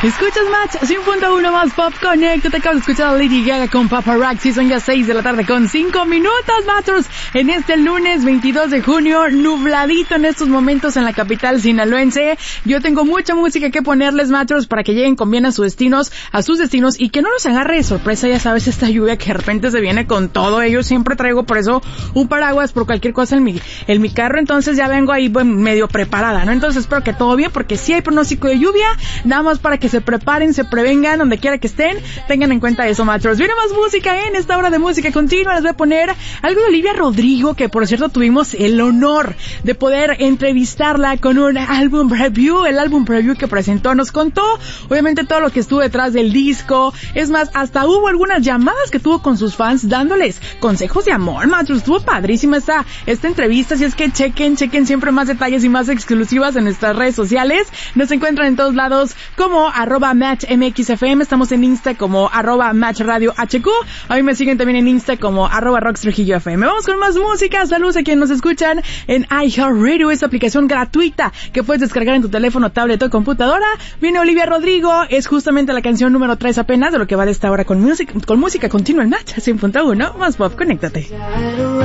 Escuchas Match 100.1 más Pop Connect. Te acabas de escuchar a Lady Gaga con Paparazzi. Son ya 6 de la tarde con 5 minutos, Matchers. En este lunes 22 de junio, nubladito en estos momentos en la capital sinaloense. Yo tengo mucha música que ponerles, Matchers, para que lleguen con bien a sus destinos y que no los agarre de sorpresa. Ya sabes, esta lluvia que de repente se viene con todo. Yo siempre traigo por eso un paraguas por cualquier cosa en mi carro. Entonces ya vengo ahí medio preparada, ¿no? Entonces espero que todo bien, porque sí hay pronóstico de lluvia. Nada más para que se preparen, se prevengan, donde quiera que estén, tengan en cuenta eso, Matchers. Viene más música en esta hora de música continua. Les voy a poner algo de Olivia Rodrigo, que por cierto tuvimos el honor de poder entrevistarla con un álbum preview. El álbum preview que presentó nos contó, obviamente, todo lo que estuvo detrás del disco. Es más, hasta hubo algunas llamadas que tuvo con sus fans dándoles consejos de amor, Matchers. Estuvo padrísima esta entrevista, así es que chequen siempre más detalles y más exclusivas en nuestras redes sociales. Nos encuentran en todos lados como @MatchMXFM, estamos en Insta como @MatchRadioHQ, a mí me siguen también en Insta como @RockTrujilloFM. Vamos con más música. Saludos a quienes nos escuchan en iHeartRadio, esta aplicación gratuita que puedes descargar en tu teléfono, tablet o computadora. Viene Olivia Rodrigo, es justamente la canción número 3 apenas de lo que va de esta hora con música continua en Match 100.1 más Pop, conéctate.